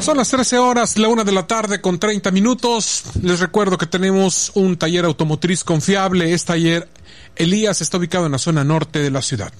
Son las 13 horas, la 1 de la tarde con 30 minutos. Les recuerdo que tenemos un taller automotriz confiable. Este taller Elías está ubicado en la zona norte de la ciudad.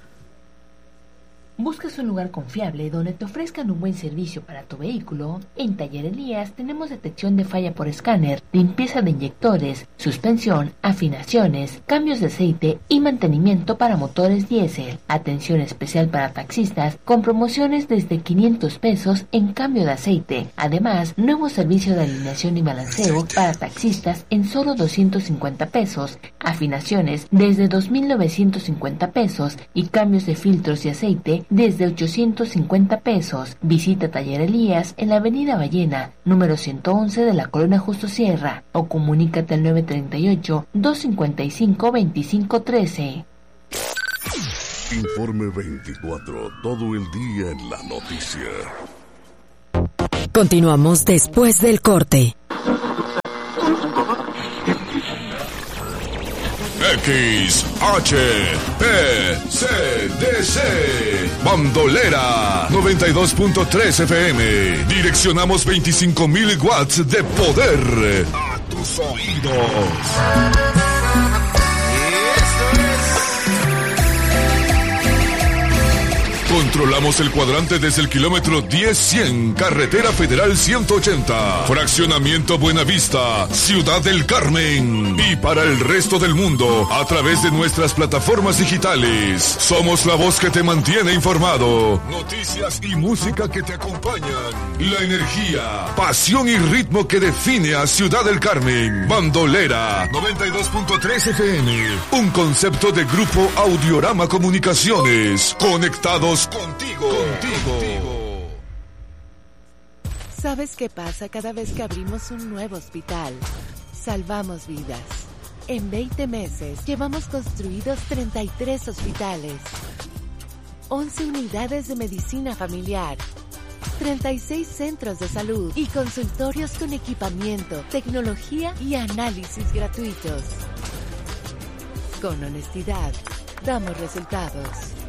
¿Buscas un lugar confiable donde te ofrezcan un buen servicio para tu vehículo? En Taller Elías tenemos detección de falla por escáner, limpieza de inyectores, suspensión, afinaciones, cambios de aceite y mantenimiento para motores diésel. Atención especial para taxistas con promociones desde 500 pesos en cambio de aceite. Además, nuevo servicio de alineación y balanceo para taxistas en solo 250 pesos, afinaciones desde 2.950 pesos y cambios de filtros y aceite desde 850 pesos. Visita Taller Elías en la avenida Ballena, número 111 de la Colonia Justo Sierra, o comunícate al 938-255-2513. Informe 24, todo el día en la noticia. Continuamos después del corte. XHPCDC Bandolera 92.3 FM. Direccionamos 25.000 watts de poder a tus oídos. Controlamos el cuadrante desde el kilómetro 10-100, Carretera Federal 180, Fraccionamiento Buenavista, Ciudad del Carmen. Y para el resto del mundo, a través de nuestras plataformas digitales. Somos la voz que te mantiene informado. Noticias y música que te acompañan. La energía, pasión y ritmo que define a Ciudad del Carmen. Bandolera 92.3 FM. Un concepto de Grupo Audiorama Comunicaciones. Conectados contigo. ¿Sabes qué pasa cada vez que abrimos un nuevo hospital? Salvamos vidas. En 20 meses llevamos construidos 33 hospitales, 11 unidades de medicina familiar, 36 centros de salud y consultorios con equipamiento, tecnología y análisis gratuitos. Con honestidad, damos resultados.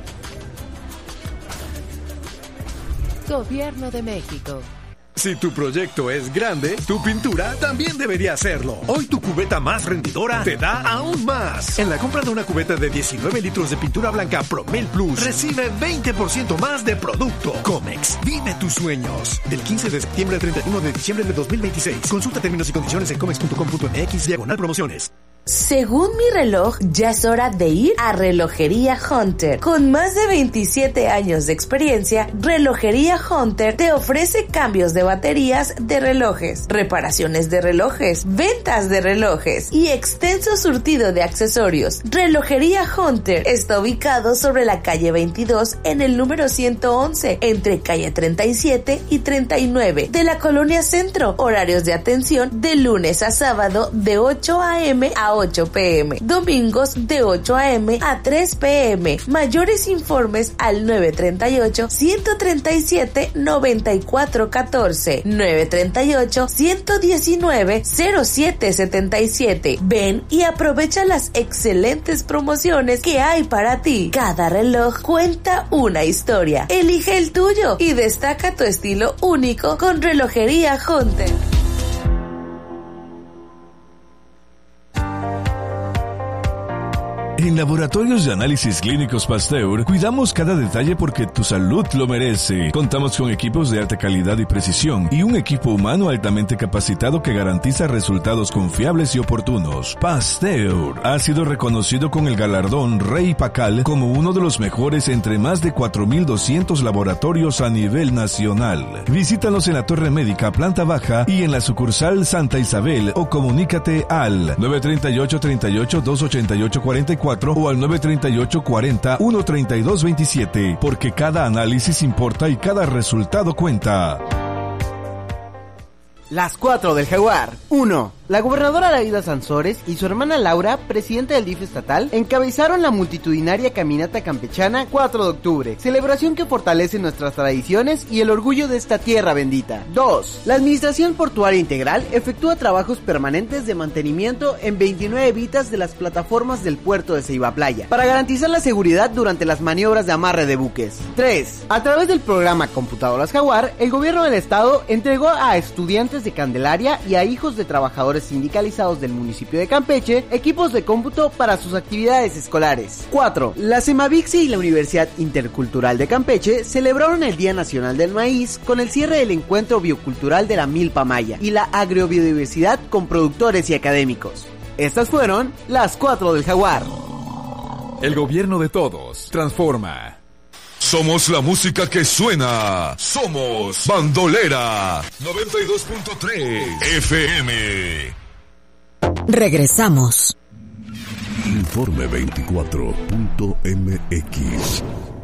Gobierno de México. Si tu proyecto es grande, tu pintura también debería hacerlo. Hoy tu cubeta más rendidora te da aún más. En la compra de una cubeta de 19 litros de pintura blanca Promel Plus, recibe 20% más de producto. Comex, vive tus sueños. Del 15 de septiembre al 31 de diciembre de 2026. Consulta términos y condiciones en comex.com.mx/promociones. Según mi reloj, ya es hora de ir a Relojería Hunter. Con más de 27 años de experiencia, Relojería Hunter te ofrece cambios de baterías de relojes, reparaciones de relojes, ventas de relojes y extenso surtido de accesorios. Relojería Hunter está ubicado sobre la calle 22 en el número 111, entre calle 37 y 39 de la Colonia Centro. Horarios de atención de lunes a sábado de 8 a.m. a 8 p.m. Domingos de 8 a.m. a 3 p.m. Mayores informes al 938-137-9414. 938-119-0777. Ven y aprovecha las excelentes promociones que hay para ti. Cada reloj cuenta una historia. Elige el tuyo y destaca tu estilo único con Relojería Hunter. En Laboratorios de Análisis Clínicos Pasteur, cuidamos cada detalle porque tu salud lo merece. Contamos con equipos de alta calidad y precisión y un equipo humano altamente capacitado que garantiza resultados confiables y oportunos. Pasteur ha sido reconocido con el galardón Rey Pacal como uno de los mejores entre más de 4.200 laboratorios a nivel nacional. Visítanos en la Torre Médica, planta baja y en la sucursal Santa Isabel o comunícate al 938-38-288-44 o al 938-40-132-27, porque cada análisis importa y cada resultado cuenta. Las 4 del Jaguar. 1, La gobernadora Laida Sansores y su hermana Laura, presidenta del DIF estatal, encabezaron la multitudinaria caminata campechana 4 de octubre, celebración que fortalece nuestras tradiciones y el orgullo de esta tierra bendita. 2. La Administración Portuaria Integral efectúa trabajos permanentes de mantenimiento en 29 vitas de las plataformas del puerto de Ceiba Playa, para garantizar la seguridad durante las maniobras de amarre de buques. 3. A través del programa Computadoras Jaguar, el gobierno del estado entregó a estudiantes de Candelaria y a hijos de trabajadores sindicalizados del municipio de Campeche equipos de cómputo para sus actividades escolares. 4. La Semavixi y la Universidad Intercultural de Campeche celebraron el Día Nacional del Maíz con el cierre del encuentro biocultural de la Milpa Maya y la agrobiodiversidad con productores y académicos. Estas fueron las 4 del Jaguar. El gobierno de todos transforma. Somos la música que suena. Somos Bandolera 92.3 FM. Regresamos. Informe 24.mx.